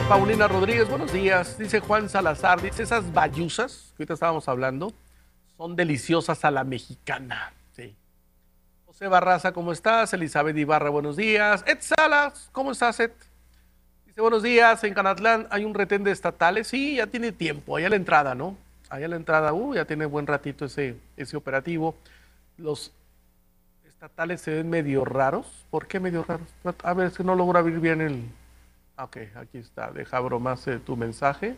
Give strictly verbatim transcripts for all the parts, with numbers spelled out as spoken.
Paulina Rodríguez, buenos días. Dice Juan Salazar, dice esas bayuzas que ahorita estábamos hablando, son deliciosas a la mexicana. Sí. José Barraza, ¿cómo estás? Elizabeth Ibarra, buenos días. Ed Salas, ¿cómo estás, Ed? Dice, buenos días, en Canatlán hay un retén de estatales. Sí, ya tiene tiempo, allá a la entrada, ¿no? Allá a la entrada, uh, ya tiene buen ratito ese, ese operativo. Los estatales se ven medio raros. ¿Por qué medio raros? A ver, si no logro abrir bien el... Ok, aquí está, deja bromas eh, tu mensaje.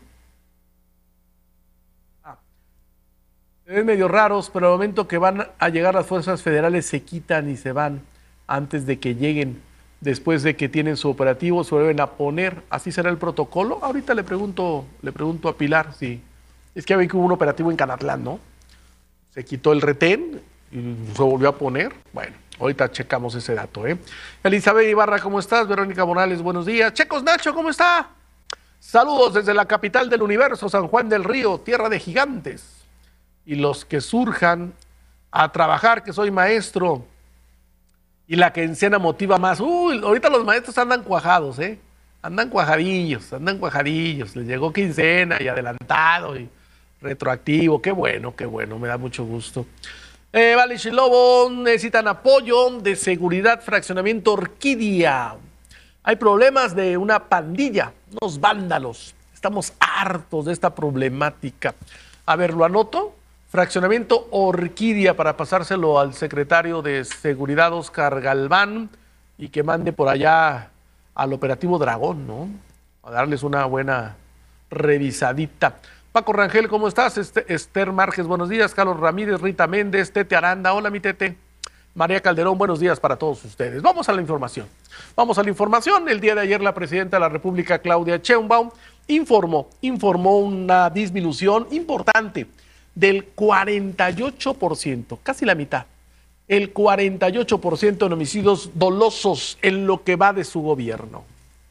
Ah. Se ven medio raros, pero al momento que van a llegar las fuerzas federales se quitan y se van antes de que lleguen. Después de que tienen su operativo, se vuelven a poner. ¿Así será el protocolo? Ahorita le pregunto, le pregunto a Pilar, sí. Es que había que hubo un operativo en Canatlán, ¿no? Se quitó el retén y se volvió a poner. Bueno, ahorita checamos ese dato, ¿eh? Elizabeth Ibarra, ¿cómo estás? Verónica Morales, buenos días. Checos Nacho, ¿cómo está? Saludos desde la capital del universo, San Juan del Río, tierra de gigantes. Y los que surjan a trabajar, que soy maestro. Y la quincena motiva más. Uy, ahorita los maestros andan cuajados, ¿eh? Andan cuajadillos, andan cuajadillos. Les llegó quincena y adelantado y retroactivo. Qué bueno, qué bueno, me da mucho gusto. Eh, vale, Chilobo, necesitan apoyo de seguridad, fraccionamiento Orquídea. Hay problemas de una pandilla, unos vándalos. Estamos hartos de esta problemática. A ver, lo anoto. Fraccionamiento Orquídea para pasárselo al secretario de Seguridad, Oscar Galván, y que mande por allá al operativo Dragón, ¿no? A darles una buena revisadita. Paco Rangel, ¿cómo estás? Esther Márquez, buenos días. Carlos Ramírez, Rita Méndez, Tete Aranda, hola mi Tete. María Calderón, buenos días para todos ustedes. Vamos a la información. Vamos a la información. El día de ayer la presidenta de la República, Claudia Sheinbaum, informó, informó una disminución importante del cuarenta y ocho por ciento, casi la mitad, el cuarenta y ocho por ciento en homicidios dolosos en lo que va de su gobierno.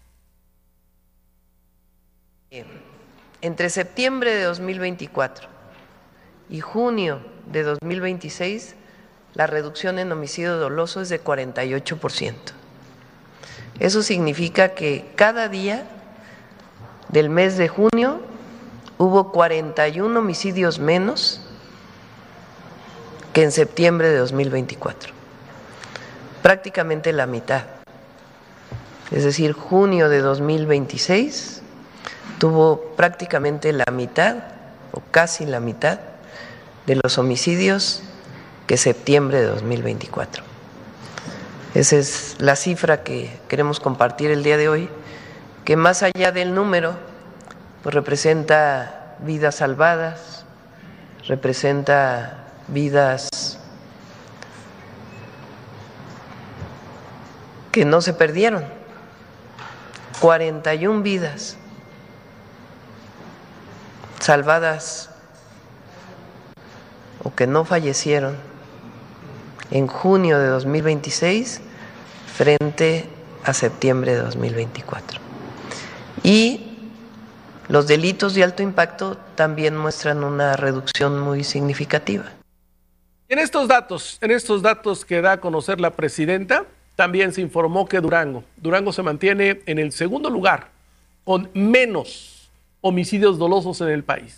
Entre septiembre de dos mil veinticuatro y junio de dos mil veintiséis, la reducción en homicidio doloso es de cuarenta y ocho por ciento. Eso significa que cada día del mes de junio hubo cuarenta y uno homicidios menos que en septiembre de dos mil veinticuatro. Prácticamente la mitad. Es decir, junio de dos mil veintiséis tuvo prácticamente la mitad o casi la mitad de los homicidios que septiembre de dos mil veinticuatro. Esa es la cifra que queremos compartir el día de hoy, que más allá del número, pues representa vidas salvadas, representa vidas que no se perdieron, cuarenta y una vidas salvadas o que no fallecieron en junio de dos mil veintiséis frente a septiembre de dos mil veinticuatro. Y los delitos de alto impacto también muestran una reducción muy significativa. En estos datos, en estos datos que da a conocer la presidenta, también se informó que Durango, Durango se mantiene en el segundo lugar con menos homicidios dolosos en el país.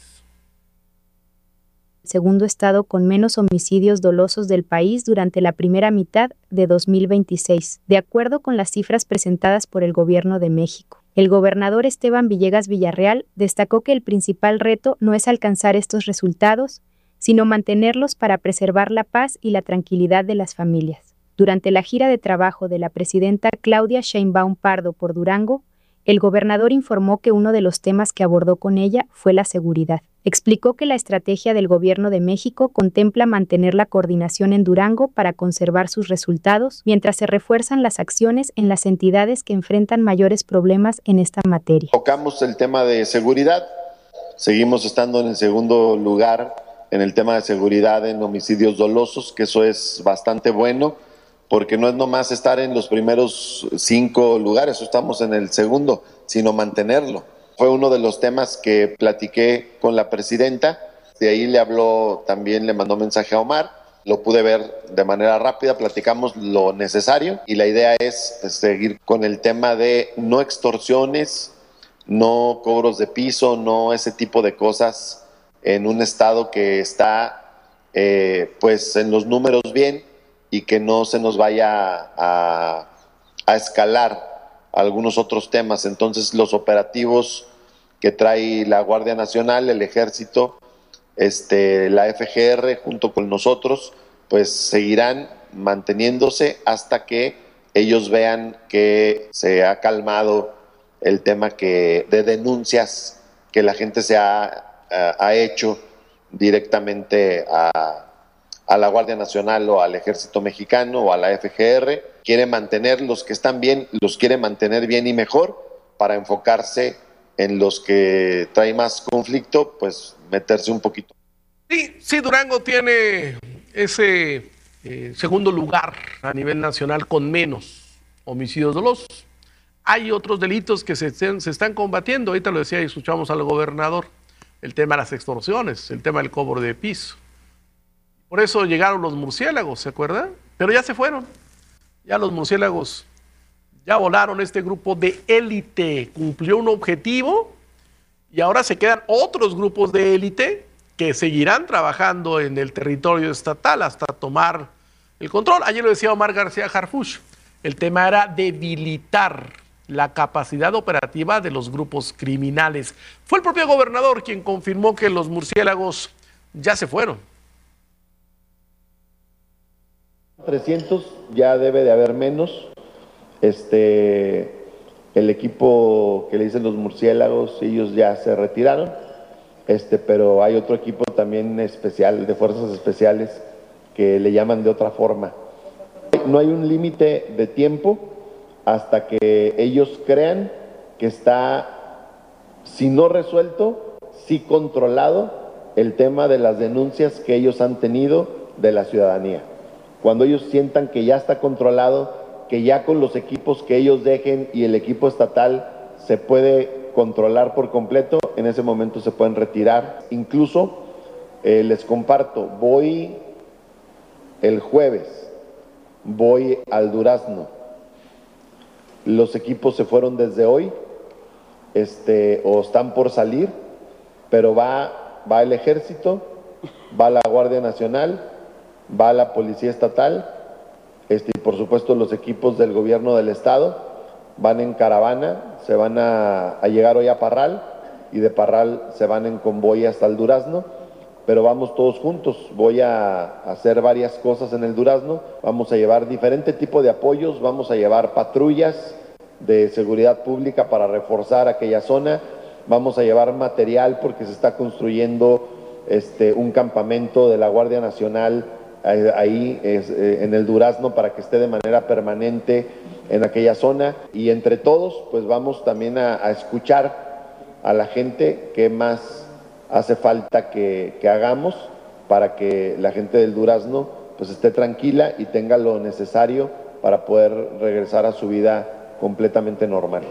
Segundo estado con menos homicidios dolosos del país durante la primera mitad de dos mil veintiséis, de acuerdo con las cifras presentadas por el Gobierno de México. El gobernador Esteban Villegas Villarreal destacó que el principal reto no es alcanzar estos resultados, sino mantenerlos para preservar la paz y la tranquilidad de las familias. Durante la gira de trabajo de la presidenta Claudia Sheinbaum Pardo por Durango, el gobernador informó que uno de los temas que abordó con ella fue la seguridad. Explicó que la estrategia del Gobierno de México contempla mantener la coordinación en Durango para conservar sus resultados, mientras se refuerzan las acciones en las entidades que enfrentan mayores problemas en esta materia. Tocamos el tema de seguridad, seguimos estando en el segundo lugar en el tema de seguridad en homicidios dolosos, que eso es bastante bueno, porque no es nomás estar en los primeros cinco lugares, estamos en el segundo, sino mantenerlo. Fue uno de los temas que platiqué con la presidenta, de ahí le habló, también le mandó mensaje a Omar, lo pude ver de manera rápida, platicamos lo necesario y la idea es seguir con el tema de no extorsiones, no cobros de piso, no ese tipo de cosas en un estado que está eh, pues en los números bien y que no se nos vaya a, a escalar algunos otros temas. Entonces los operativos que trae la Guardia Nacional, el Ejército, este, la F G R junto con nosotros, pues seguirán manteniéndose hasta que ellos vean que se ha calmado el tema que, de denuncias que la gente se ha, ha hecho directamente a, a la Guardia Nacional o al Ejército Mexicano o a la F G R. Quiere mantener los que están bien, los quiere mantener bien y mejor para enfocarse en los que trae más conflicto, pues meterse un poquito. Sí, sí, Durango tiene ese eh, segundo lugar a nivel nacional con menos homicidios dolosos. Hay otros delitos que se, se están combatiendo. Ahorita lo decía y escuchamos al gobernador, el tema de las extorsiones, el tema del cobro de piso. Por eso llegaron los murciélagos, ¿se acuerdan? Pero ya se fueron. Ya los murciélagos ya volaron. Este grupo de élite cumplió un objetivo y ahora se quedan otros grupos de élite que seguirán trabajando en el territorio estatal hasta tomar el control. Ayer lo decía Omar García Harfuch, el tema era debilitar la capacidad operativa de los grupos criminales. Fue el propio gobernador quien confirmó que los murciélagos ya se fueron. trescientos, ya debe de haber menos. Este, el equipo que le dicen los murciélagos, ellos ya se retiraron, este, pero hay otro equipo también especial, de fuerzas especiales, que le llaman de otra forma. No hay un límite de tiempo hasta que ellos crean que está, si no resuelto, sí controlado el tema de las denuncias que ellos han tenido de la ciudadanía. Cuando ellos sientan que ya está controlado, que ya con los equipos que ellos dejen y el equipo estatal se puede controlar por completo, en ese momento se pueden retirar. Incluso eh, les comparto, voy el jueves, voy al Durazno. Los equipos se fueron desde hoy, este, o están por salir, pero va, va el Ejército, va la Guardia Nacional, va la Policía Estatal, este, y por supuesto los equipos del gobierno del estado van en caravana, se van a, a llegar hoy a Parral y de Parral se van en convoy hasta el Durazno, pero vamos todos juntos. Voy a hacer varias cosas en el Durazno, vamos a llevar diferente tipo de apoyos, vamos a llevar patrullas de seguridad pública para reforzar aquella zona, vamos a llevar material porque se está construyendo este, un campamento de la Guardia Nacional ahí es, eh, en el Durazno para que esté de manera permanente en aquella zona, y entre todos pues vamos también a, a escuchar a la gente qué más hace falta que, que hagamos para que la gente del Durazno pues esté tranquila y tenga lo necesario para poder regresar a su vida completamente normal.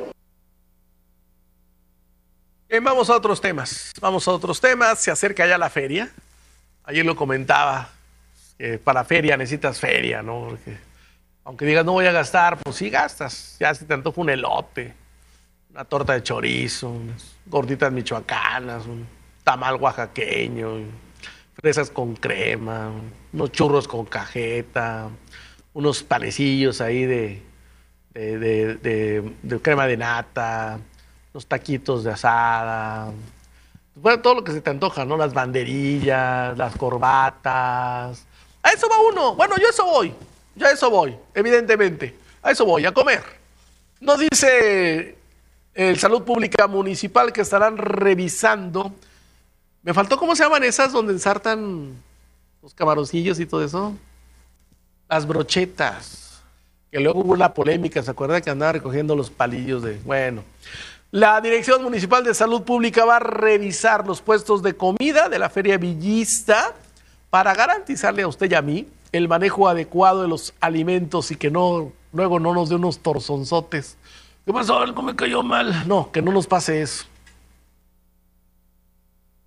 Bien, vamos a otros temas, vamos a otros temas, se acerca ya la feria, ayer lo comentaba, que para feria necesitas feria, ¿no? Porque aunque digas no voy a gastar, pues sí gastas, ya se te antoja un elote, una torta de chorizo, unas gorditas michoacanas, un tamal oaxaqueño, fresas con crema, unos churros con cajeta, unos panecillos ahí de, de, de, de, de crema de nata, unos taquitos de asada, bueno, todo lo que se te antoja, ¿no? Las banderillas, las corbatas. A eso va uno. Bueno, yo a eso voy. Yo a eso voy, evidentemente. A eso voy, a comer. Nos dice el Salud Pública Municipal que estarán revisando. Me faltó, ¿cómo se llaman esas donde ensartan los camaroncillos y todo eso? Las brochetas. Que luego hubo la polémica, ¿se acuerda que andaba recogiendo los palillos de... Bueno, la Dirección Municipal de Salud Pública va a revisar los puestos de comida de la Feria Villista para garantizarle a usted y a mí el manejo adecuado de los alimentos y que no luego no nos dé unos torzonzotes. ¿Qué pasó? Algo me cayó mal. No, que no nos pase eso.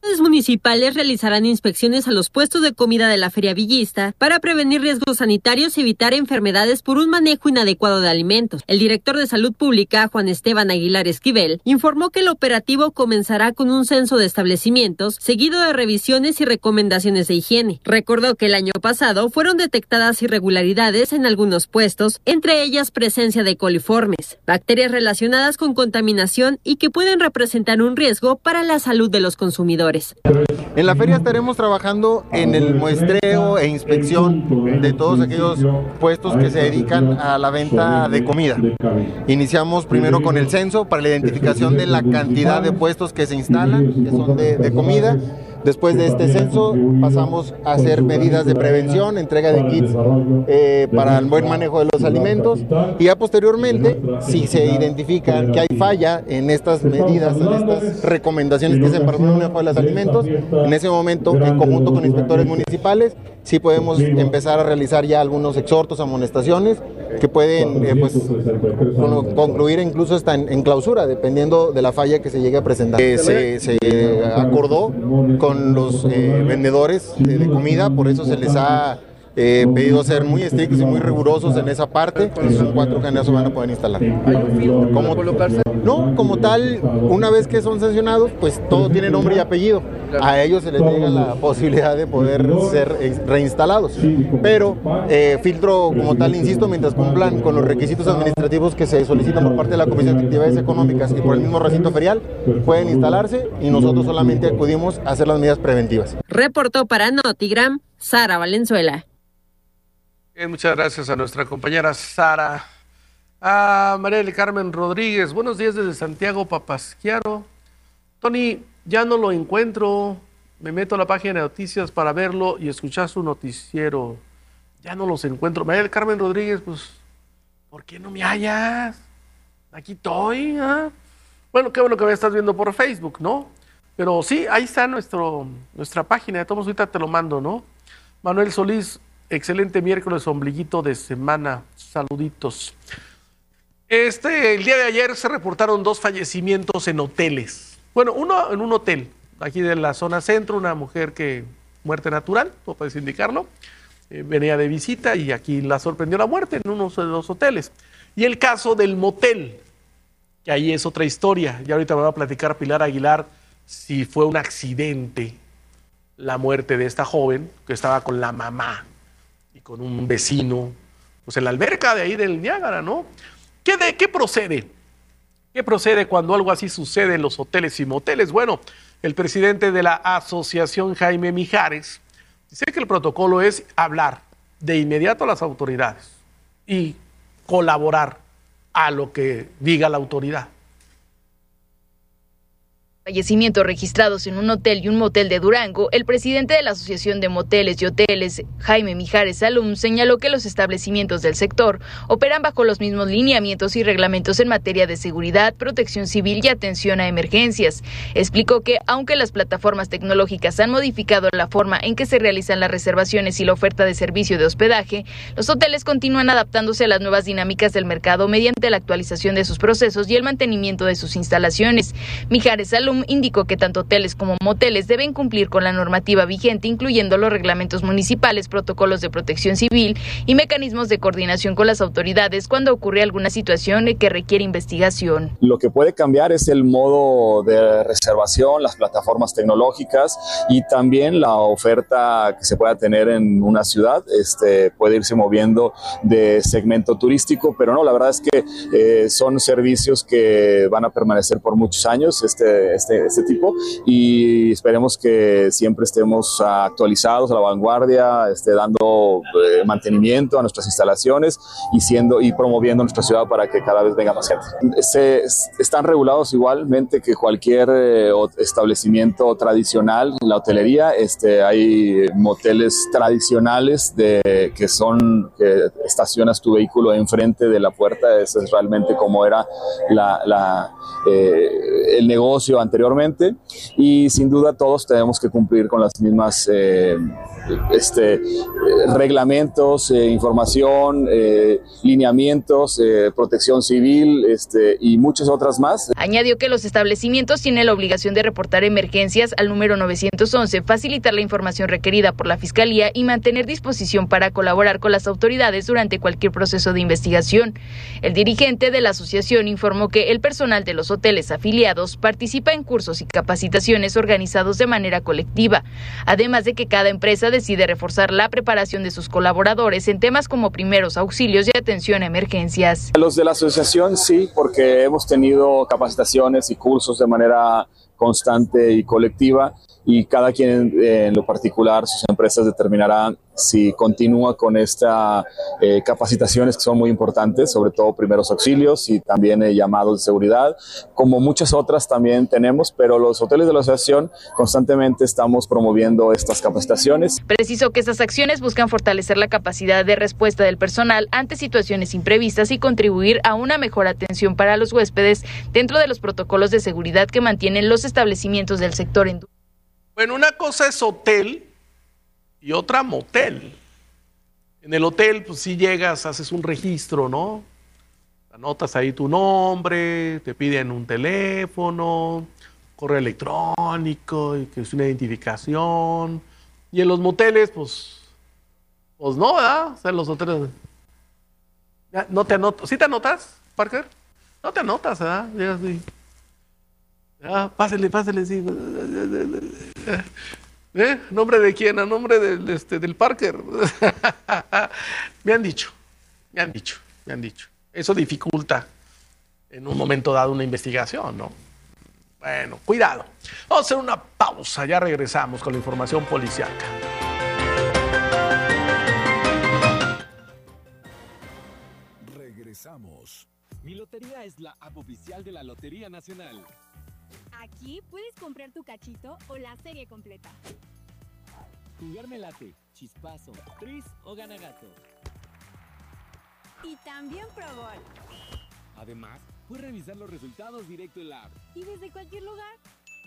Los municipales realizarán inspecciones a los puestos de comida de la Feria Villista para prevenir riesgos sanitarios y evitar enfermedades por un manejo inadecuado de alimentos. El director de Salud Pública, Juan Esteban Aguilar Esquivel, informó que el operativo comenzará con un censo de establecimientos, seguido de revisiones y recomendaciones de higiene. Recordó que el año pasado fueron detectadas irregularidades en algunos puestos, entre ellas presencia de coliformes, bacterias relacionadas con contaminación y que pueden representar un riesgo para la salud de los consumidores. En la feria estaremos trabajando en el muestreo e inspección de todos aquellos puestos que se dedican a la venta de comida. Iniciamos primero con el censo para la identificación de la cantidad de puestos que se instalan, que son de, de comida. Después de este censo pasamos a hacer medidas de prevención, entrega de kits eh, para el buen manejo de los alimentos, y ya posteriormente, si se identifica que hay falla en estas medidas, en estas recomendaciones que se hacen para el buen manejo de los alimentos, en ese momento, en conjunto con inspectores municipales, sí podemos empezar a realizar ya algunos exhortos, amonestaciones, que pueden eh, pues, concluir incluso hasta en, en clausura, dependiendo de la falla que se llegue a presentar. Eh, se, se acordó con los eh, vendedores de, de comida, por eso se les ha eh, pedido ser muy estrictos y muy rigurosos en esa parte, y son cuatro que en eso van a poder instalar. ¿Hay un filtro para colocarse? No, como tal, una vez que son sancionados, pues todo tiene nombre y apellido. A ellos se les llega la posibilidad de poder ser reinstalados. Pero eh, filtro como tal, insisto, mientras cumplan con los requisitos administrativos que se solicitan por parte de la Comisión de Actividades Económicas y por el mismo recinto ferial, pueden instalarse y nosotros solamente acudimos a hacer las medidas preventivas. Reportó para Notigram, Sara Valenzuela. Bien, muchas gracias a nuestra compañera Sara. A María del Carmen Rodríguez, buenos días desde Santiago Papasquiaro. Tony, ya no lo encuentro, me meto a la página de noticias para verlo y escuchar su noticiero. Ya no los encuentro. María del Carmen Rodríguez, pues, ¿por qué no me hallas? Aquí estoy. ¿eh? Bueno, qué bueno que me estás viendo por Facebook, ¿no? Pero sí, ahí está nuestro, nuestra página, de todos ahorita te lo mando, ¿no? Manuel Solís, excelente miércoles, ombliguito de semana, saluditos. Este, el día de ayer se reportaron dos fallecimientos en hoteles. Bueno, uno en un hotel, aquí de la zona centro, una mujer que, muerte natural, no puedes indicarlo, eh, venía de visita y aquí la sorprendió la muerte en uno de los hoteles. Y el caso del motel, que ahí es otra historia, y ahorita me va a platicar Pilar Aguilar si fue un accidente la muerte de esta joven que estaba con la mamá y con un vecino, pues en la alberca de ahí del Niágara, ¿no? ¿Qué, de, qué procede? ¿Qué procede cuando algo así sucede en los hoteles y moteles? Bueno, el presidente de la asociación, Jaime Mijares, dice que el protocolo es hablar de inmediato a las autoridades y colaborar a lo que diga la autoridad. Fallecimientos registrados en un hotel y un motel de Durango, el presidente de la Asociación de Moteles y Hoteles, Jaime Mijares Salum, señaló que los establecimientos del sector operan bajo los mismos lineamientos y reglamentos en materia de seguridad, protección civil y atención a emergencias. Explicó que, aunque las plataformas tecnológicas han modificado la forma en que se realizan las reservaciones y la oferta de servicio de hospedaje, los hoteles continúan adaptándose a las nuevas dinámicas del mercado mediante la actualización de sus procesos y el mantenimiento de sus instalaciones. Mijares Salum indicó que tanto hoteles como moteles deben cumplir con la normativa vigente, incluyendo los reglamentos municipales, protocolos de protección civil y mecanismos de coordinación con las autoridades cuando ocurre alguna situación que requiere investigación. Lo que puede cambiar es el modo de reservación, las plataformas tecnológicas y también la oferta que se pueda tener en una ciudad. Este, puede irse moviendo de segmento turístico, pero no, la verdad es que eh, son servicios que van a permanecer por muchos años. Este, Este, este tipo, y esperemos que siempre estemos actualizados, a la vanguardia, esté dando eh, mantenimiento a nuestras instalaciones y siendo y promoviendo nuestra ciudad para que cada vez venga más gente. Se, están regulados igualmente que cualquier eh, establecimiento tradicional en la hotelería. Este, hay moteles tradicionales de, que son que estacionas tu vehículo enfrente de la puerta. Eso es realmente como era la, la, eh, el negocio anteriormente, y sin duda todos tenemos que cumplir con las mismas eh, este, eh, reglamentos, eh, información, eh, lineamientos, eh, protección civil este, y muchas otras más. Añadió que los establecimientos tienen la obligación de reportar emergencias al número novecientos once, facilitar la información requerida por la Fiscalía y mantener disposición para colaborar con las autoridades durante cualquier proceso de investigación. El dirigente de la asociación informó que el personal de los hoteles afiliados participa en cursos y capacitaciones organizados de manera colectiva, además de que cada empresa decide reforzar la preparación de sus colaboradores en temas como primeros auxilios y atención a emergencias. Los de la asociación sí, porque hemos tenido capacitaciones y cursos de manera constante y colectiva, y cada quien eh, en lo particular, sus empresas determinarán si continúa con estas eh, capacitaciones que son muy importantes, sobre todo primeros auxilios y también eh, llamados de seguridad, como muchas otras también tenemos, pero los hoteles de la asociación constantemente estamos promoviendo estas capacitaciones. Precisó que estas acciones buscan fortalecer la capacidad de respuesta del personal ante situaciones imprevistas y contribuir a una mejor atención para los huéspedes dentro de los protocolos de seguridad que mantienen los establecimientos del sector en. Bueno, una cosa es hotel y otra motel. En el hotel, pues sí llegas, haces un registro, ¿no? Anotas ahí tu nombre, te piden un teléfono, correo electrónico, y que es una identificación. Y en los moteles, pues, pues no, ¿verdad? O sea, en los hoteles. ¿No te anotas? ¿Sí te anotas, Parker? No te anotas, ¿verdad? Llegas y. Ah, pásele, pásele, sí. ¿Eh? ¿Nombre de quién? A nombre del, este, del Parker. Me han dicho, me han dicho, me han dicho. Eso dificulta en un momento dado una investigación, ¿no? Bueno, cuidado. Vamos a hacer una pausa, ya regresamos con la información policíaca. Regresamos. Mi Lotería es la app oficial de la Lotería Nacional. Aquí puedes comprar tu cachito o la serie completa. Jugarme late, chispazo, tris o ganagato. Y también Pro Gol. Además, puedes revisar los resultados directo en la app. Y desde cualquier lugar.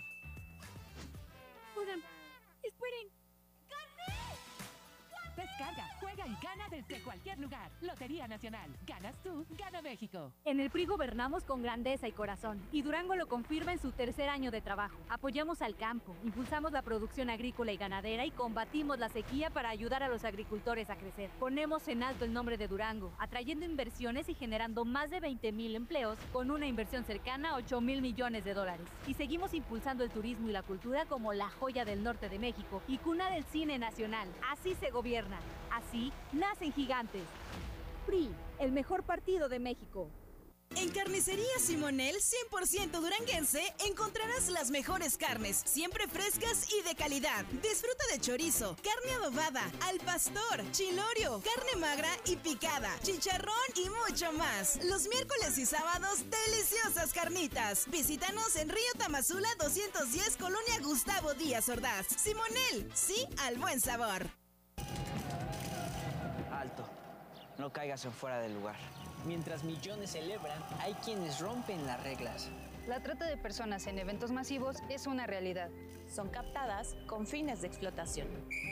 Oigan, esperen. ¡Gané! Descarga, juega y gana desde cualquier lugar. Lotería Nacional. Ganas tú, gana México. En el P R I gobernamos con grandeza y corazón. Y Durango lo confirma en su tercer año de trabajo. Apoyamos al campo, impulsamos la producción agrícola y ganadera y combatimos la sequía para ayudar a los agricultores a crecer. Ponemos en alto el nombre de Durango, atrayendo inversiones y generando más de veinte mil empleos con una inversión cercana a ocho mil millones de dólares. Y seguimos impulsando el turismo y la cultura como la joya del norte de México y cuna del cine nacional. Así se gobierna. Así nacen gigantes. P R I, el mejor partido de México. En Carnicería Simonel, cien por ciento duranguense, encontrarás las mejores carnes, siempre frescas y de calidad. Disfruta de chorizo, carne adobada, al pastor, chilorio, carne magra y picada, chicharrón y mucho más. Los miércoles y sábados, deliciosas carnitas. Visítanos en Río Tamazula doscientos diez, Colonia Gustavo Díaz Ordaz. Simonel, sí al buen sabor. Alto, no caigas en fuera del lugar. Mientras millones celebran, hay quienes rompen las reglas. La trata de personas en eventos masivos es una realidad. Son captadas con fines de explotación.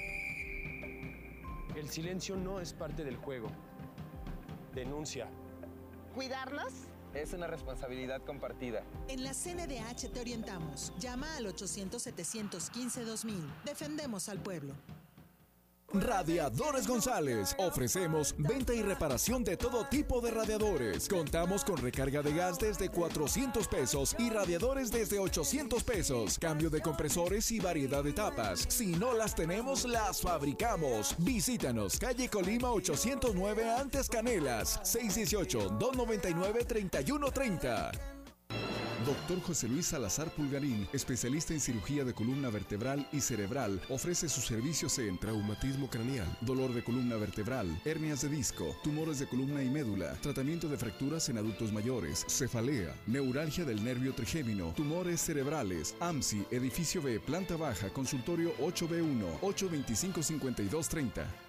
El silencio no es parte del juego. Denuncia. ¿Cuidarnos? Es una responsabilidad compartida. En la C N D H te orientamos. Llama al ochocientos, setecientos quince, dos mil. Defendemos al pueblo. Radiadores González. Ofrecemos venta y reparación de todo tipo de radiadores. Contamos con recarga de gas desde cuatrocientos pesos y radiadores desde ochocientos pesos. Cambio de compresores y variedad de tapas. Si no las tenemos, las fabricamos. Visítanos, calle Colima ochocientos nueve, Antes Canelas. seis uno ocho, dos nueve nueve, tres uno tres cero. Doctor José Luis Salazar Pulgarín, especialista en cirugía de columna vertebral y cerebral, ofrece sus servicios en traumatismo craneal, dolor de columna vertebral, hernias de disco, tumores de columna y médula, tratamiento de fracturas en adultos mayores, cefalea, neuralgia del nervio trigémino, tumores cerebrales, A M S I, edificio B, planta baja, consultorio ocho B uno, ocho dos cinco, cinco dos tres cero.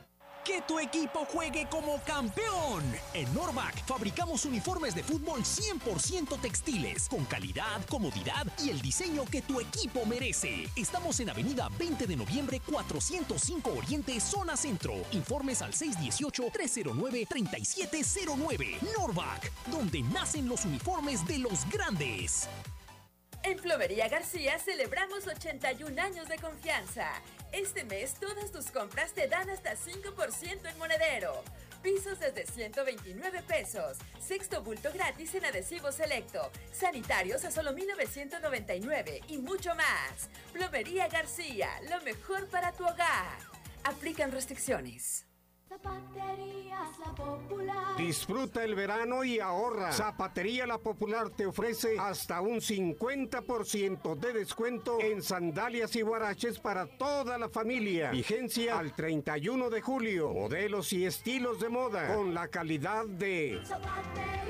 que tu equipo juegue como campeón. En Norvac fabricamos uniformes de fútbol cien por ciento textiles, con calidad, comodidad y el diseño que tu equipo merece. Estamos en Avenida veinte de noviembre, cuatrocientos cinco Oriente, Zona Centro. Informes al seis uno ocho, tres cero nueve, tres siete cero nueve. Norvac, donde nacen los uniformes de los grandes. En Plomería García celebramos ochenta y un años de confianza. Este mes todas tus compras te dan hasta cinco por ciento en monedero. Pisos desde ciento veintinueve pesos. Sexto bulto gratis en adhesivo selecto. Sanitarios a solo mil novecientos noventa y nueve y mucho más. Plomería García, lo mejor para tu hogar. Aplican restricciones. Zapaterías La Popular. Disfruta el verano y ahorra. Zapatería La Popular te ofrece hasta un cincuenta por ciento de descuento en sandalias y huaraches para toda la familia. Vigencia al treinta y uno de julio. Modelos y estilos de moda con la calidad de...